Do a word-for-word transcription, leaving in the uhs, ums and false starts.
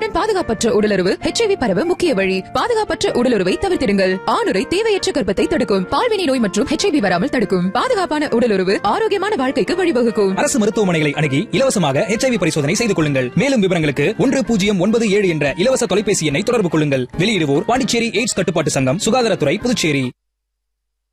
ஆணுடன் பாதுகாப்பற்ற உடலுறவு ஹெச்ஐவி பரவ முக்கிய வழி. பாதுகாப்பற்ற உடலுறவை தவிர்த்திடுங்கள். ஆணுரை தேவையற்ற கர்ப்பத்தை தடுக்கும். பால்வினை நோய் மற்றும் ஹெச்ஐவி வராமல் தடுக்கும். பாதுகாப்பான உடலுறவு ஆரோக்கியமான வாழ்க்கைக்கு வழிவகுக்கும். அரசு மருத்துவமனைகளை அணுகி இலவசமாக ஹெச்ஐவி பரிசோதனை செய்து கொள்ளுங்கள். மேலும் விவரங்களுக்கு ஒன்று பூஜ்ஜியம் ஒன்பது ஏழு என்ற இலவச தொலைபேசி எண்ணை தொடர்பு கொள்ளுங்கள். வெளியிடுவோர் பாண்டிச்சேரி எய்ட்ஸ் கட்டுப்பாட்டு சங்கம், சுகாதாரத்துறை, புதுச்சேரி.